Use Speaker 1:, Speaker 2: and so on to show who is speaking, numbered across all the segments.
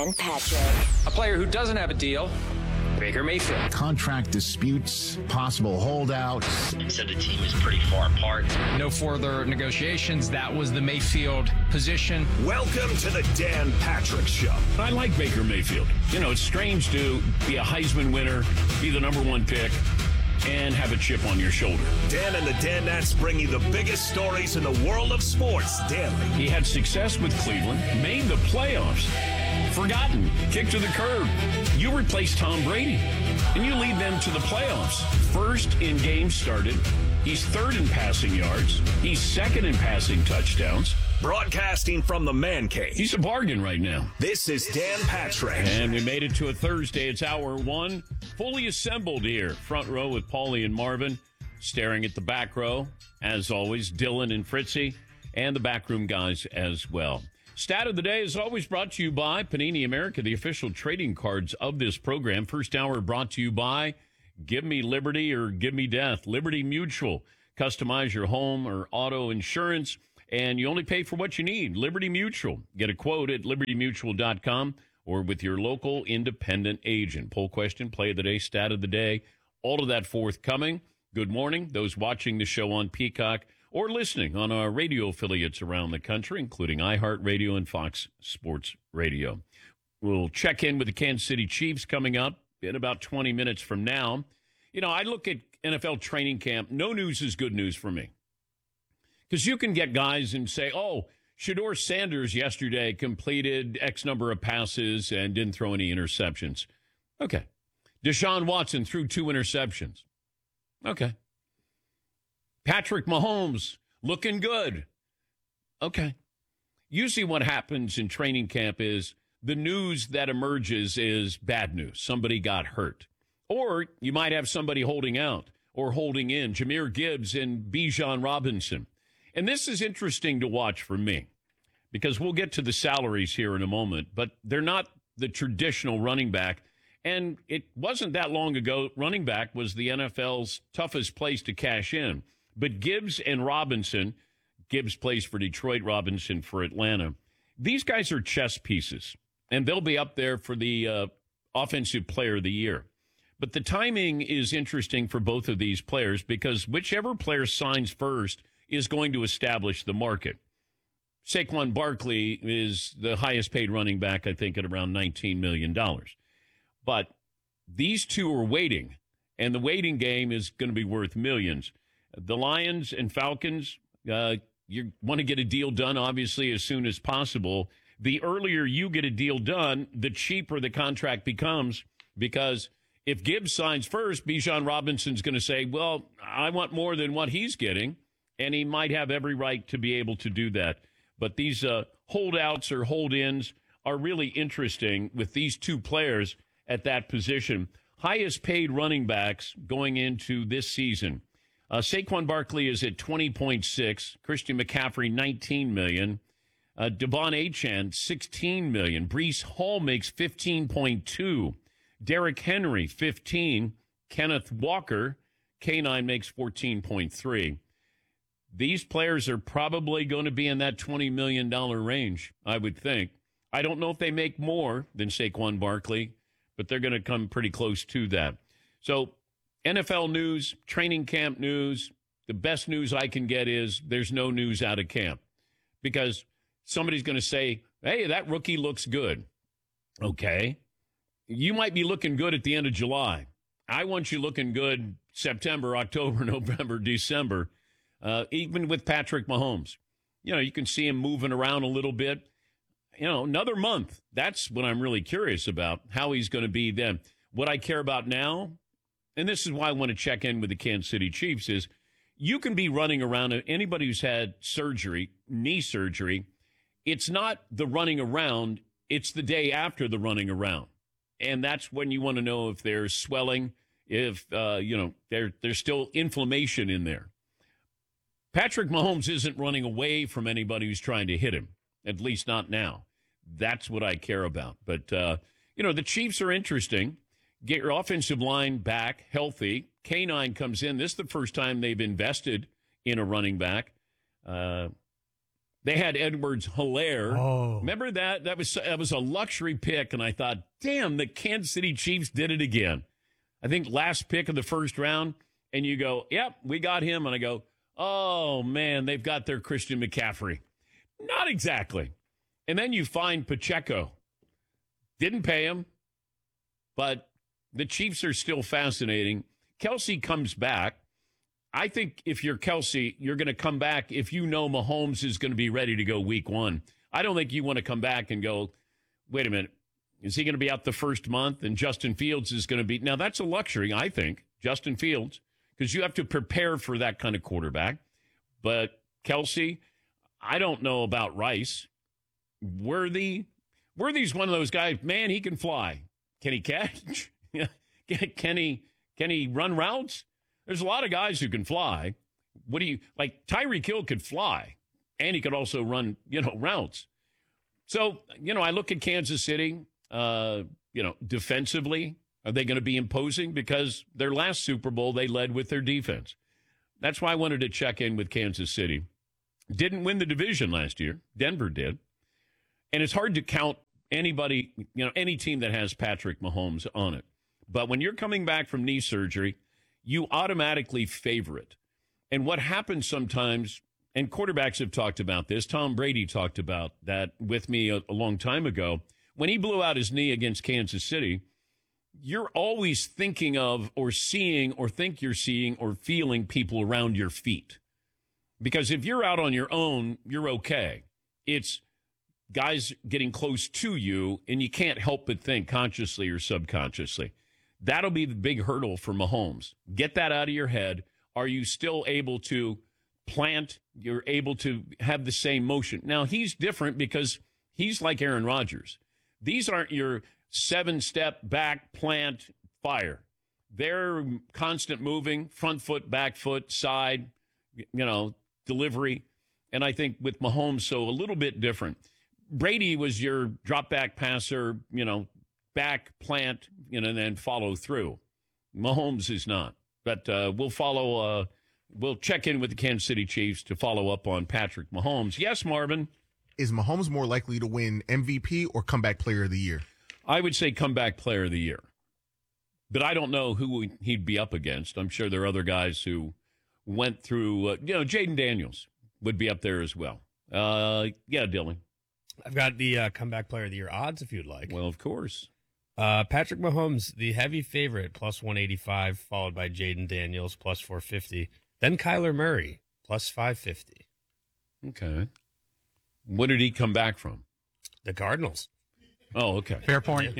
Speaker 1: Dan Patrick.
Speaker 2: A player who doesn't have a deal, Baker Mayfield.
Speaker 3: Contract disputes, possible holdouts.
Speaker 4: And so the team is pretty far apart.
Speaker 2: No further negotiations. That was the Mayfield position.
Speaker 5: Welcome to the Dan Patrick Show.
Speaker 6: I like Baker Mayfield. You know, it's strange to be a Heisman winner, be the number one pick, and have a chip on your shoulder.
Speaker 5: Dan and the Danettes bring you the biggest stories in the world of sports daily.
Speaker 6: He had success with Cleveland, made the playoffs, forgotten, kicked to the curb. You replace Tom Brady, and you lead them to the playoffs. First in games started. He's third in passing yards. He's second in passing touchdowns.
Speaker 5: Broadcasting from the Man Cave.
Speaker 6: He's a bargain right now.
Speaker 5: This is Dan Patrick.
Speaker 6: And we made it to a Thursday. It's hour one. Fully assembled here. Front row with Paulie and Marvin. Staring at the back row, as always, Dylan and Fritzy. And the backroom guys as well. Stat of the day is always brought to you by Panini America, the official trading cards of this program. First hour brought to you by Give Me Liberty or Give Me Death. Liberty Mutual. Customize your home or auto insurance, and you only pay for what you need. Liberty Mutual. Get a quote at libertymutual.com or with your local independent agent. Poll question, play of the day, stat of the day, all of that forthcoming. Good morning, those watching the show on Peacock or listening on our radio affiliates around the country, including iHeartRadio and Fox Sports Radio. We'll check in with the Kansas City Chiefs coming up in about 20 minutes from now. You know, I look at NFL training camp. No news is good news for me. Because you can get guys and say, oh, Shedeur Sanders yesterday completed X number of passes and didn't throw any interceptions. Okay. Deshaun Watson threw 2 interceptions. Okay. Patrick Mahomes looking good. Okay. Usually what happens in training camp is the news that emerges is bad news. Somebody got hurt. Or you might have somebody holding out or holding in. Jahmyr Gibbs and Bijan Robinson. And this is interesting to watch for me because we'll get to the salaries here in a moment, but they're not the traditional running back. And it wasn't that long ago, running back was the NFL's toughest place to cash in. But Gibbs and Robinson, Gibbs plays for Detroit, Robinson for Atlanta. These guys are chess pieces, and they'll be up there for the Offensive Player of the Year. But the timing is interesting for both of these players because whichever player signs first is going to establish the market. Saquon Barkley is the highest paid running back, I think, at around $19 million. But these two are waiting, and the waiting game is going to be worth millions. The Lions and Falcons, you want to get a deal done, obviously, as soon as possible. The earlier you get a deal done, the cheaper the contract becomes because if Gibbs signs first, Bijan Robinson's going to say, well, I want more than what he's getting, and he might have every right to be able to do that. But these holdouts or hold-ins are really interesting with these two players at that position. Highest paid running backs going into this season. Saquon Barkley is at 20.6. Christian McCaffrey, $19 million. Devon Achane, $16 million. Breece Hall makes $15.2. Derrick Henry, $15. Kenneth Walker, K9, makes $14.3. These players are probably going to be in that $20 million range, I would think. I don't know if they make more than Saquon Barkley, but they're going to come pretty close to that. So NFL news, training camp news, the best news I can get is there's no news out of camp because somebody's going to say, hey, that rookie looks good. Okay. You might be looking good at the end of July. I want you looking good September, October, November, December, even with Patrick Mahomes. You know, you can see him moving around a little bit. You know, another month. That's what I'm really curious about, how he's going to be then. What I care about now, and this is why I want to check in with the Kansas City Chiefs, is you can be running around. Anybody who's had surgery, knee surgery, it's not the running around, it's the day after the running around. And that's when you want to know if there's swelling, if, there's still inflammation in there. Patrick Mahomes isn't running away from anybody who's trying to hit him, at least not now. That's what I care about. But, the Chiefs are interesting. Get your offensive line back healthy. K9 comes in. This is the first time they've invested in a running back. They had Edwards-Helaire.
Speaker 1: Oh.
Speaker 6: Remember that? That was a luxury pick, and I thought, damn, the Kansas City Chiefs did it again. I think last pick of the first round, and you go, yep, we got him. And I go, oh, man, they've got their Christian McCaffrey. Not exactly. And then you find Pacheco. Didn't pay him, but the Chiefs are still fascinating. Kelsey comes back. I think if you're Kelsey, you're going to come back if you know Mahomes is going to be ready to go week one. I don't think you want to come back and go, wait a minute, is he going to be out the first month and Justin Fields is going to be – now, that's a luxury, I think, Justin Fields, because you have to prepare for that kind of quarterback. But Kelsey, I don't know about Rice. Worthy's one of those guys, man, he can fly. Can he catch? Can he run routes? There's a lot of guys who can fly. What do you like? Tyreek Hill could fly, and he could also run, routes. So, I look at Kansas City, defensively, are they going to be imposing? Because their last Super Bowl, they led with their defense. That's why I wanted to check in with Kansas City. Didn't win the division last year. Denver did. And it's hard to count anybody, any team that has Patrick Mahomes on it. But when you're coming back from knee surgery, you automatically favor it. And what happens sometimes, and quarterbacks have talked about this, Tom Brady talked about that with me a long time ago, when he blew out his knee against Kansas City, you're always thinking of or seeing or think you're seeing or feeling people around your feet. Because if you're out on your own, you're okay. It's guys getting close to you, and you can't help but think consciously or subconsciously. That'll be the big hurdle for Mahomes. Get that out of your head. Are you still able to plant? You're able to have the same motion. Now, he's different because he's like Aaron Rodgers. These aren't your 7-step back, plant, fire. They're constant moving, front foot, back foot, side, delivery. And I think with Mahomes, so a little bit different. Brady was your drop back passer, back, plant, and then follow through. Mahomes is not. But we'll check in with the Kansas City Chiefs to follow up on Patrick Mahomes. Yes, Marvin?
Speaker 7: Is Mahomes more likely to win MVP or comeback player of the year?
Speaker 6: I would say comeback player of the year. But I don't know who he'd be up against. I'm sure there are other guys who went through, Jaden Daniels would be up there as well. Yeah, Dylan.
Speaker 1: I've got the comeback player of the year odds, if you'd like.
Speaker 6: Well, of course.
Speaker 1: Patrick Mahomes, the heavy favorite, plus 185, followed by Jaden Daniels, plus 450. Then Kyler Murray, plus 550.
Speaker 6: Okay. What did he come back from?
Speaker 1: The Cardinals.
Speaker 6: Oh, okay.
Speaker 2: Fair point.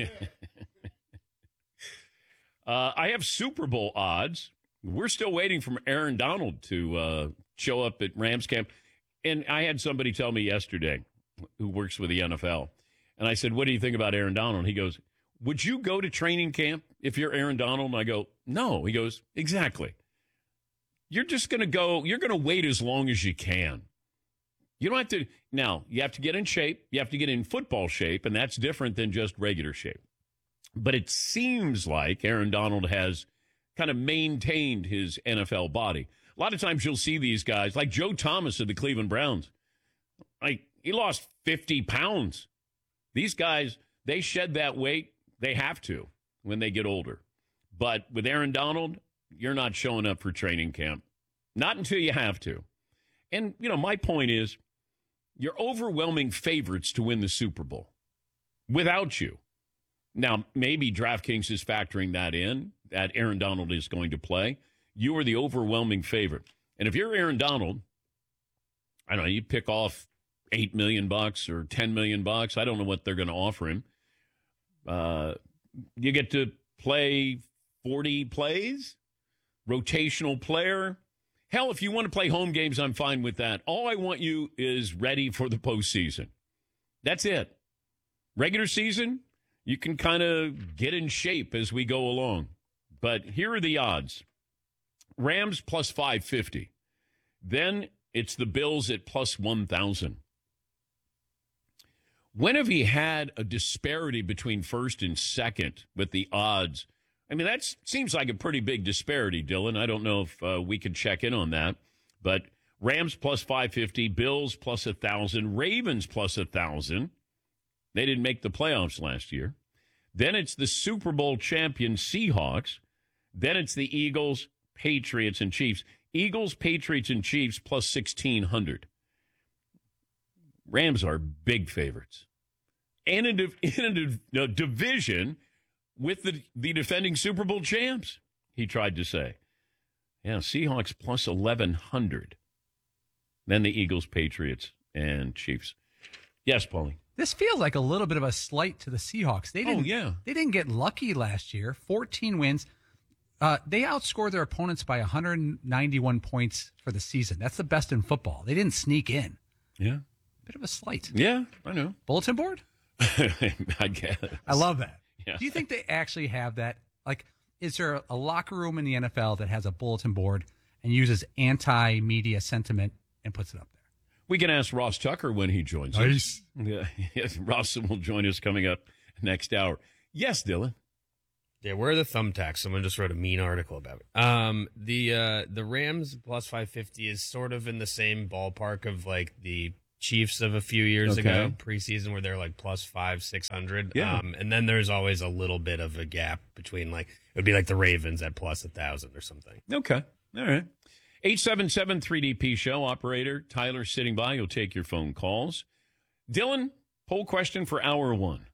Speaker 6: I have Super Bowl odds. We're still waiting for Aaron Donald to show up at Rams camp. And I had somebody tell me yesterday who works with the NFL. And I said, what do you think about Aaron Donald? He goes, would you go to training camp if you're Aaron Donald? And I go, no. He goes, exactly. You're just going to go, you're going to wait as long as you can. You don't have to, now, you have to get in shape. You have to get in football shape, and that's different than just regular shape. But it seems like Aaron Donald has kind of maintained his NFL body. A lot of times you'll see these guys, like Joe Thomas of the Cleveland Browns. Like, he lost 50 pounds. These guys, they shed that weight. They have to when they get older. But with Aaron Donald, you're not showing up for training camp. Not until you have to. And, my point is, you're overwhelming favorites to win the Super Bowl without you. Now, maybe DraftKings is factoring that in, that Aaron Donald is going to play. You are the overwhelming favorite. And if you're Aaron Donald, I don't know, you pick off $8 million or $10 million. I don't know what they're going to offer him. You get to play 40 plays, rotational player. Hell, if you want to play home games, I'm fine with that. All I want you is ready for the postseason. That's it. Regular season, you can kind of get in shape as we go along. But here are the odds. Rams plus 550. Then it's the Bills at plus 1,000. When have you had a disparity between first and second with the odds? I mean, that seems like a pretty big disparity, Dylan. I don't know if we could check in on that. But Rams plus 550, Bills plus 1,000, Ravens plus 1,000. They didn't make the playoffs last year. Then it's the Super Bowl champion Seahawks. Then it's the Eagles, Patriots, and Chiefs. Eagles, Patriots, and Chiefs plus 1,600. Rams are big favorites. And in a division with the defending Super Bowl champs, he tried to say. Yeah, Seahawks plus 1,100. Then the Eagles, Patriots, and Chiefs. Yes, Paulie.
Speaker 8: This feels like a little bit of a slight to the Seahawks. They didn't get lucky last year. 14 wins. They outscored their opponents by 191 points for the season. That's the best in football. They didn't sneak in.
Speaker 6: Yeah.
Speaker 8: Bit of a slight.
Speaker 6: Yeah, I know.
Speaker 8: Bulletin board?
Speaker 6: I guess.
Speaker 8: I love that.
Speaker 6: Yeah.
Speaker 8: Do you think they actually have that? Like, is there a locker room in the NFL that has a bulletin board and uses anti-media sentiment and puts it up there?
Speaker 6: We can ask Ross Tucker when he joins us. Yeah, yes, Ross will join us coming up next hour. Yes, Dylan.
Speaker 1: Yeah, where are the thumbtacks? Someone just wrote a mean article about it. The Rams plus 550 is sort of in the same ballpark of like the Chiefs of a few years ago, preseason, where they're like plus 500-600.
Speaker 6: Yeah.
Speaker 1: And then there's always a little bit of a gap between, like, it would be like the Ravens at plus 1,000 or something.
Speaker 6: Okay. All right. 877-3DP show. Operator Tyler sitting by. You'll take your phone calls. Dylan, poll question for hour one.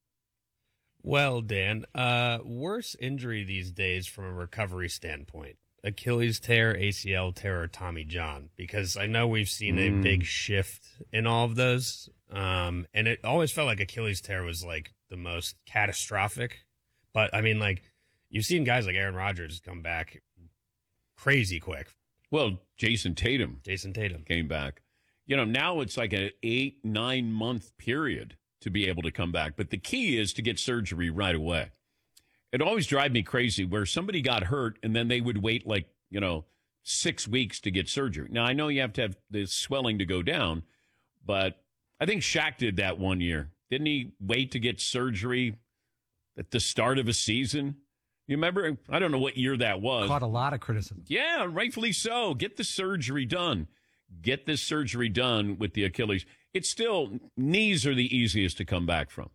Speaker 1: Well, Dan, worse injury these days from a recovery standpoint? Achilles tear, ACL tear, or Tommy John? Because I know we've seen a big shift in all of those. And it always felt like Achilles tear was like the most catastrophic. But I mean, like, you've seen guys like Aaron Rodgers come back crazy quick.
Speaker 6: Well, Jason Tatum came back. You know, now it's like an 8-9 month period to be able to come back. But the key is to get surgery right away. It always drives me crazy where somebody got hurt and then they would wait 6 weeks to get surgery. Now, I know you have to have the swelling to go down, but I think Shaq did that one year. Didn't he wait to get surgery at the start of a season? You remember? I don't know what year that was.
Speaker 8: Caught a lot of criticism.
Speaker 6: Yeah, rightfully so. Get the surgery done. Get this surgery done with the Achilles. It's still, knees are the easiest to come back from.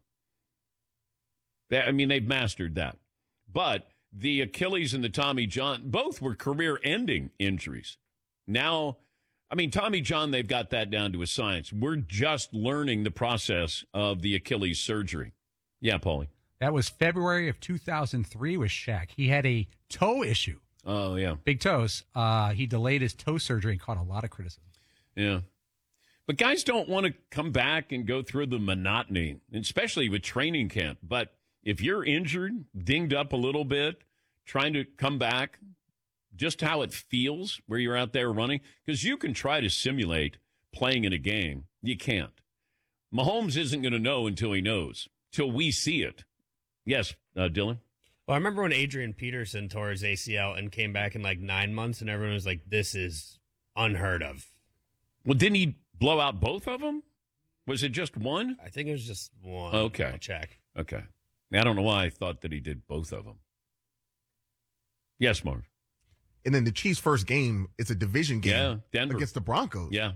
Speaker 6: I mean, they've mastered that. But the Achilles and the Tommy John, both were career-ending injuries. Now, I mean, Tommy John, they've got that down to a science. We're just learning the process of the Achilles surgery. Yeah, Paulie.
Speaker 8: That was February of 2003 with Shaq. He had a toe issue.
Speaker 6: Oh, yeah.
Speaker 8: Big toes. He delayed his toe surgery and caught a lot of criticism.
Speaker 6: Yeah. But guys don't want to come back and go through the monotony, especially with training camp. But if you're injured, dinged up a little bit, trying to come back, just how it feels where you're out there running, because you can try to simulate playing in a game. You can't. Mahomes isn't going to know until he knows, till we see it. Yes, Dylan?
Speaker 1: Well, I remember when Adrian Peterson tore his ACL and came back in like 9 months, and everyone was like, this is unheard of.
Speaker 6: Well, didn't he blow out both of them? Was it just one?
Speaker 1: I think it was just one.
Speaker 6: Okay.
Speaker 1: I'll check.
Speaker 6: Okay. I don't know why I thought that he did both of them. Yes, Marv.
Speaker 7: And then the Chiefs' first game, it's a division game
Speaker 6: Denver.
Speaker 7: against the Broncos.
Speaker 6: Yeah.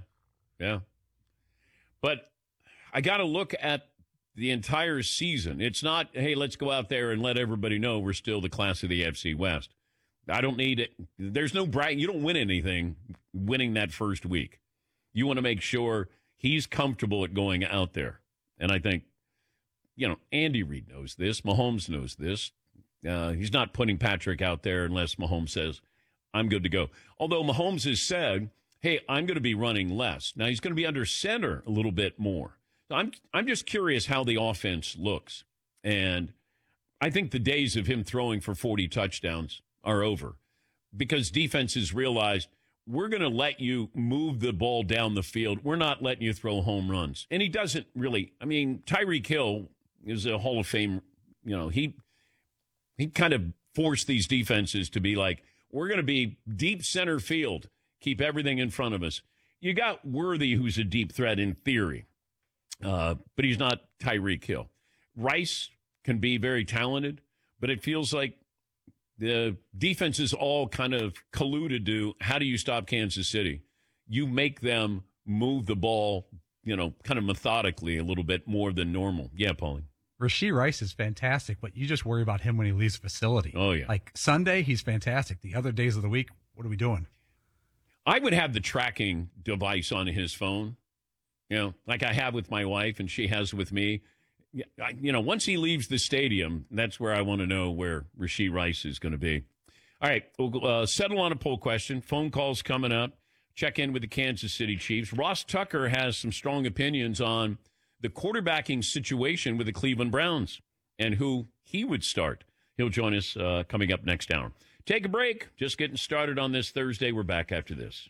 Speaker 6: But I got to look at the entire season. It's not, hey, let's go out there and let everybody know we're still the class of the AFC West. I don't need it. There's no brag. You don't win anything winning that first week. You want to make sure he's comfortable at going out there. And I think, Andy Reid knows this. Mahomes knows this. He's not putting Patrick out there unless Mahomes says, I'm good to go. Although Mahomes has said, hey, I'm going to be running less. Now, he's going to be under center a little bit more. So I'm just curious how the offense looks. And I think the days of him throwing for 40 touchdowns are over because defenses realized we're going to let you move the ball down the field. We're not letting you throw home runs. And he doesn't really. I mean, Tyreek Hill is a Hall of Fame. He kind of forced these defenses to be like, we're going to be deep center field, keep everything in front of us. You got Worthy, who's a deep threat in theory, but he's not Tyreek Hill. Rice can be very talented, but it feels like the defense is all kind of colluded to how do you stop Kansas City? you make them move the ball, kind of methodically a little bit more than normal. Yeah, Paulie.
Speaker 8: Rashee Rice is fantastic, but you just worry about him when he leaves the facility.
Speaker 6: Oh, yeah.
Speaker 8: Like Sunday, he's fantastic. The other days of the week, what are we doing?
Speaker 6: I would have the tracking device on his phone, like I have with my wife and she has with me. Once he leaves the stadium, that's where I want to know where Rashee Rice is going to be. All right, we'll settle on a poll question. Phone calls coming up. Check in with the Kansas City Chiefs. Ross Tucker has some strong opinions on the quarterbacking situation with the Cleveland Browns and who he would start. He'll join us coming up next hour. Take a break. Just getting started on this Thursday. We're back after this.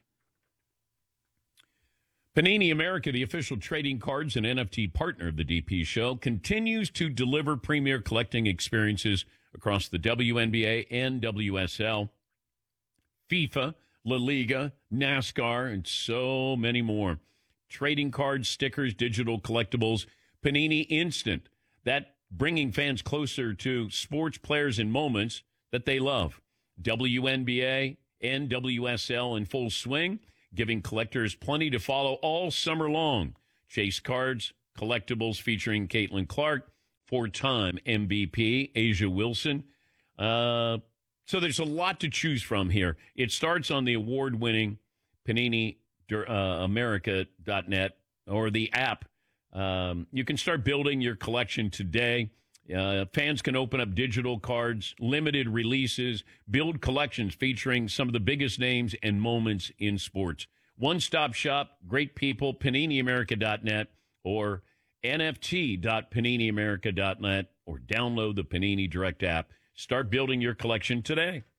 Speaker 6: Panini America, the official trading cards and NFT partner of the DP Show, continues to deliver premier collecting experiences across the WNBA and WSL, FIFA, La Liga, NASCAR, and so many more. Trading cards, stickers, digital collectibles, Panini Instant. That bringing fans closer to sports players and moments that they love. WNBA and WSL in full swing, giving collectors plenty to follow all summer long. Chase cards, collectibles featuring Caitlin Clark, four-time MVP, Asia Wilson. So there's a lot to choose from here. It starts on the award-winning PaniniAmerica.net or the app. You can start building your collection today. Fans can open up digital cards, limited releases, build collections featuring some of the biggest names and moments in sports. One-stop shop, great people, PaniniAmerica.net or NFT.PaniniAmerica.net or download the Panini Direct app. Start building your collection today.